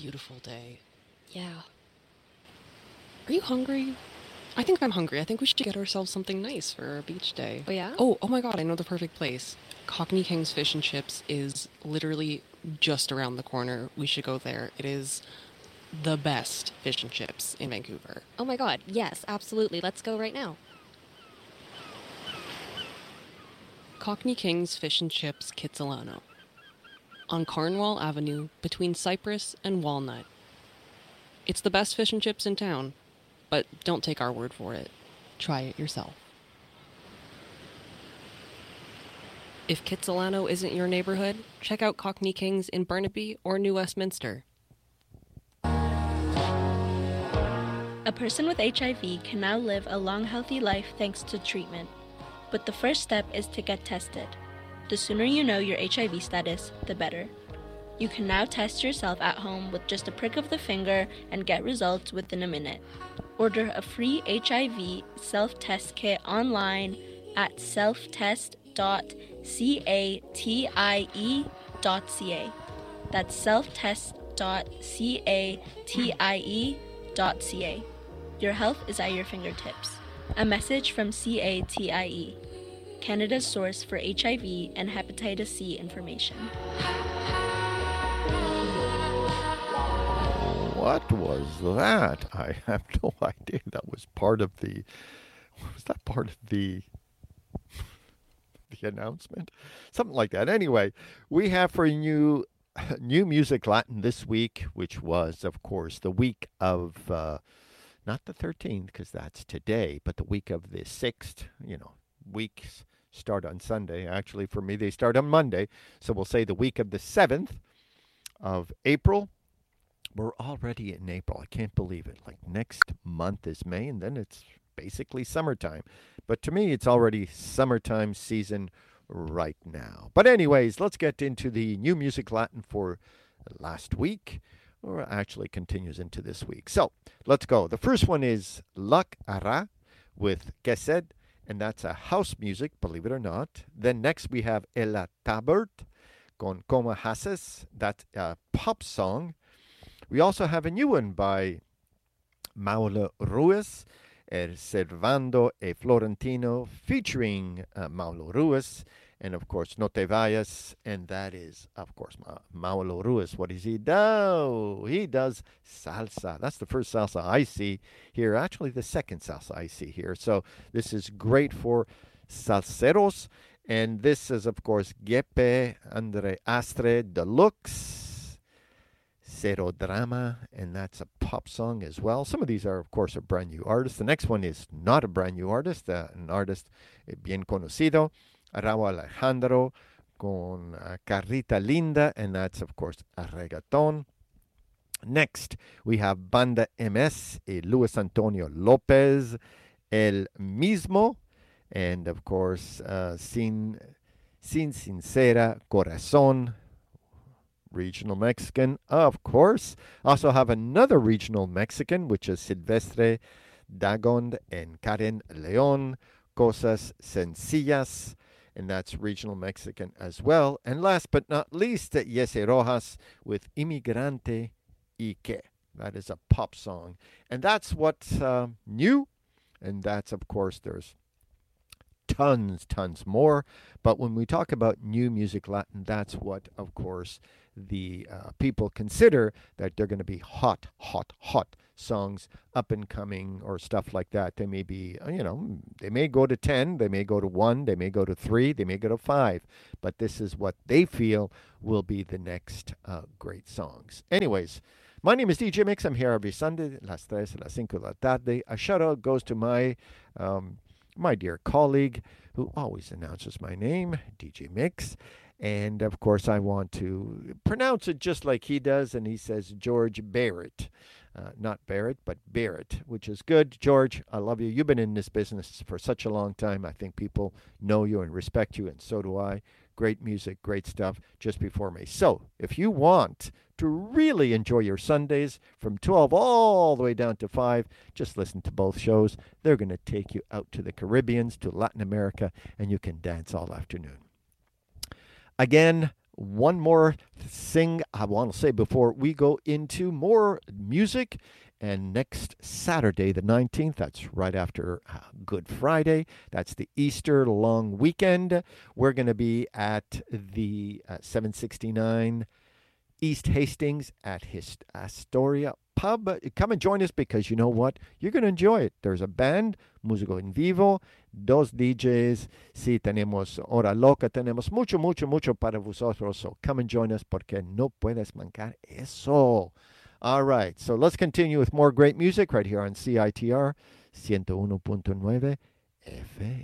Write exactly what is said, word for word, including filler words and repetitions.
beautiful day. Yeah. Are you hungry? I think I'm hungry. I think we should get ourselves something nice for our beach day. Oh, yeah? Oh, oh my god, I know the perfect place. Cockney King's Fish and Chips is literally just around the corner. We should go there. It is the best fish and chips in Vancouver. Oh my god, yes, absolutely. Let's go right now. Cockney King's Fish and Chips, Kitsilano. On Cornwall Avenue, between Cypress and Walnut. It's the best fish and chips in town, but don't take our word for it. Try it yourself. If Kitsilano isn't your neighborhood, check out Cockney King's in Burnaby or New Westminster. A person with H I V can now live a long, healthy life thanks to treatment. But the first step is to get tested. The sooner you know your H I V status, the better. You can now test yourself at home with just a prick of the finger and get results within a minute. Order a free H I V self-test kit online at selftest dot catie dot ca. That's selftest dot catie dot ca. Your health is at your fingertips. A message from C A T I E, Canada's source for H I V and hepatitis C information. What was that? I have no idea. That was part of the. Was that part of the the announcement? Something like that. Anyway, we have for you new music Latin this week, which was, of course, the week of uh, not the thirteenth, because that's today, but the week of the sixth. You know, weeks start on Sunday. Actually, for me, they start on Monday. So we'll say the week of the seventh of April. We're already in April. I can't believe it. Like next month is May, and then it's basically summertime. But to me, it's already summertime season right now. But anyways, let's get into the new music Latin for last week, or actually continues into this week. So let's go. The first one is Lac Ara with Kesed, and that's a house music, believe it or not. Then next we have Ella Tabert con Como Haces. That's a pop song. We also have a new one by Mauro Ruiz, El Servando e Florentino, featuring uh, Mauro Ruiz, and of course, No Te Vayas, and that is, of course, Ma- Mauro Ruiz. What does he do? He does salsa. That's the first salsa I see here, actually the second salsa I see here. So this is great for salseros, and this is, of course, Gepe Andre Astre Deluxe. Zero Drama, and that's a pop song as well. Some of these are, of course, a brand new artist. The next one is not a brand new artist, uh, an artist bien conocido, Raúl Alejandro con uh, Carrita Linda, and that's, of course, a reggaeton. Next, we have Banda M S, eh, Luis Antonio Lopez, El Mismo, and, of course, uh, Sin, Sin Sincera Corazón, regional Mexican, of course. Also have another regional Mexican, which is Silvestre Dagond and Karen Leon, Cosas Sencillas, and that's regional Mexican as well. And last but not least, Yese Rojas with Inmigrante y Que. That is a pop song. And that's what's uh, new. And that's, of course, there's tons, tons more. But when we talk about new music Latin, that's what, of course, the uh, people consider that they're going to be hot, hot, hot songs, up and coming, or stuff like that. They may be, you know, they may go to ten, they may go to one, they may go to three, they may go to five. But this is what they feel will be the next uh, great songs. Anyways, my name is D J Mix. I'm here every Sunday, las tres, las cinco de la tarde. A shout out goes to my um, my dear colleague who always announces my name, D J Mix. And, of course, I want to pronounce it just like he does, and he says George Barrett. Uh, not Barrett, but Barrett, which is good. George, I love you. You've been in this business for such a long time. I think people know you and respect you, and so do I. Great music, great stuff just before me. So, if you want to really enjoy your Sundays from twelve all the way down to five, just listen to both shows. They're going to take you out to the Caribbeans, to Latin America, and you can dance all afternoon. Again, one more thing I want to say before we go into more music. And next Saturday, the nineteenth, that's right after uh, Good Friday. That's the Easter long weekend. We're going to be at the uh, seven sixty-nine East Hastings at His- Astoria Pub. Come and join us because you know what? You're going to enjoy it. There's a band, músico en vivo, dos D Js. Sí, tenemos Hora Loca. Tenemos mucho, mucho, mucho para vosotros. So come and join us porque no puedes mancar eso. All right, so let's continue with more great music right here on C I T R one oh one point nine F M.